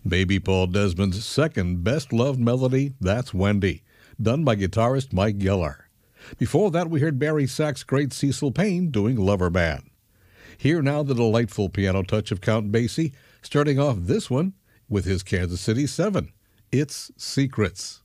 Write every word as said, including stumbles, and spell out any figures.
Baby Paul Desmond's second best-loved melody, That's Wendy, done by guitarist Mike Geller. Before that, we heard Barry Sachs' great Cecil Payne doing Lover Man. Here now the delightful piano touch of Count Basie, starting off this one with his Kansas City Seven. It's Secrets.